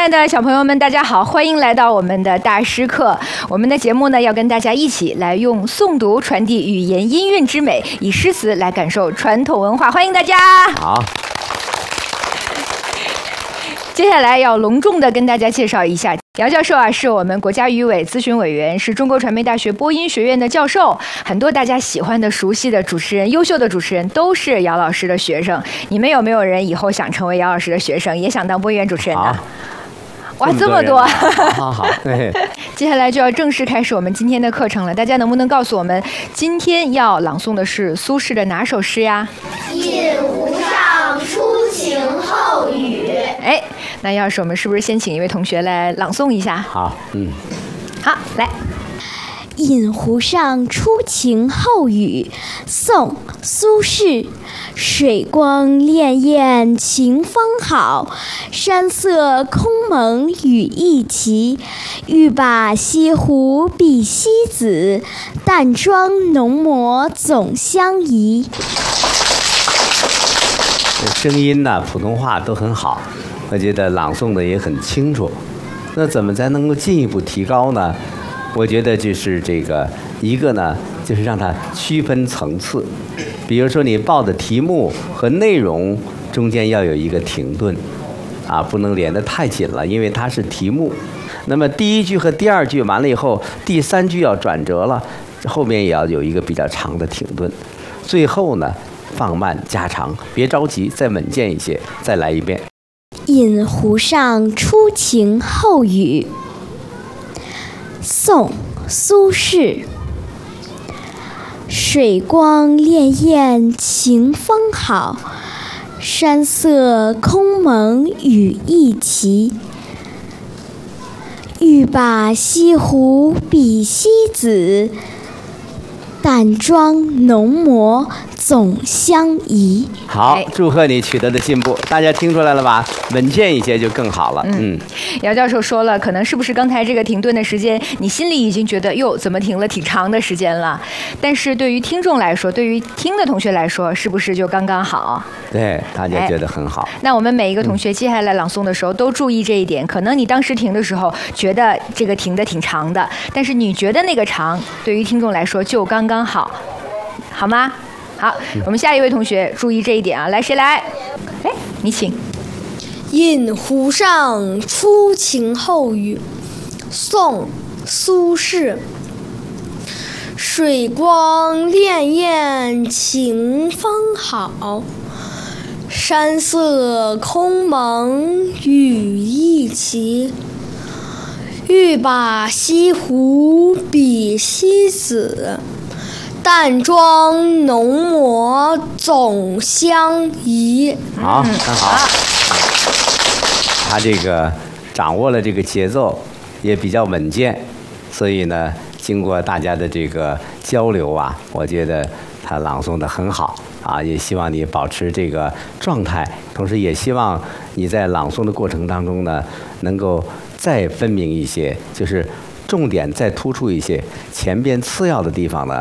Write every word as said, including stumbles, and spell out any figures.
的小朋友们，大家好，欢迎来到我们的大师课。我们的节目呢，要跟大家一起来用诵读传递语言音韵之美，以诗词来感受传统文化。欢迎大家。 好。 接下来要隆重的跟大家介绍一下，姚教授啊，是我们国家语委咨询委员，是中国传媒大学播音学院的教授。很多大家喜欢的、熟悉的主持人、优秀的主持人，都是姚老师的学生。你们有没有人以后想成为姚老师的学生，也想当播音员主持人呢？哇，这么多！ 好好，对。 接下来就要正式开始我们今天的课程了。大家能不能告诉我们，今天要朗诵的是苏轼的哪首诗呀？ 引无上，初晴后雨。 哎，那要是我们是不是先请一位同学来朗诵一下？ 好，嗯， 好，来。 饮湖上初晴后雨，宋·苏轼。水光潋滟晴方好，山色空蒙雨亦奇。欲把西湖比西子，淡妆浓抹总相宜。 声音呢，普通话都很好，我觉得朗诵的也很清楚。那怎么才能够进一步提高呢？我觉得就是这个一个呢，就是让它区分层次。比如说你报的题目和内容中间要有一个停顿，啊，不能连得太紧了，因为它是题目。那么第一句和第二句完了以后，第三句要转折了，后面也要有一个比较长的停顿。最后呢，放慢加长，别着急，再稳健一些，再来一遍。 饮湖上初晴后雨，宋·苏轼。水光潋滟晴方好，山色空蒙雨亦奇。欲把西湖比西子，淡妆浓抹总相宜。 好，祝贺你取得的进步，大家听出来了吧？稳健一些就更好了。嗯， 姚教授说了，可能是不是刚才这个停顿的时间，你心里已经觉得哟，怎么停了挺长的时间了？但是对于听众来说，对于听的同学来说，是不是就刚刚好？ 对，大家觉得很好。 哎、那我们每一个同学接下来朗诵的时候、嗯、都注意这一点。可能你当时停的时候觉得这个停的挺长的，但是你觉得那个长，对于听众来说就刚刚好，好吗？好，我们下一位同学注意这一点啊！来，谁来？哎，你请。 饮湖上初晴后雨，宋·苏轼。水光潋滟晴方好，山色空蒙雨亦奇。欲把西湖比西子，淡妆浓抹总相宜。 好，很好。他这个掌握了这个节奏，也比较稳健，所以呢，经过大家的这个交流啊，我觉得他朗诵得很好啊，也希望你保持这个状态，同时也希望你在朗诵的过程当中呢，能够再分明一些，就是重点再突出一些，前边次要的地方呢，